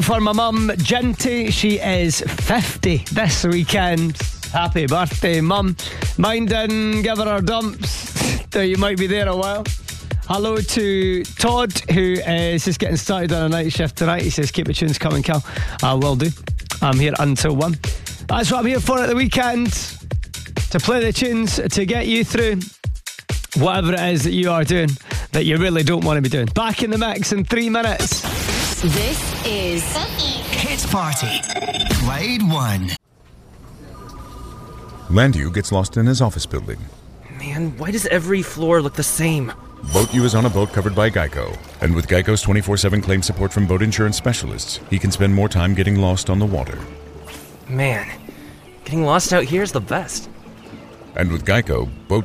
for my mum, Ginty. She is 50 this weekend. Happy birthday, mum. Mind in, give her dumps. Though you might be there a while. Hello to Todd, who is just getting started on a night shift tonight. He says, keep the tunes coming, Cal. I will do. I'm here until 1. That's what I'm here for at the weekend. To play the tunes, to get you through whatever it is that you are doing that you really don't want to be doing. Back in the mix in 3 minutes. This is Hit Party. Played 1. Landu gets lost in his office building. Man, why does every floor look the same? BoatU is on a boat covered by Geico. And with Geico's 24/7 claim support from boat insurance specialists, he can spend more time getting lost on the water. Man, getting lost out here is the best. And with Geico, boat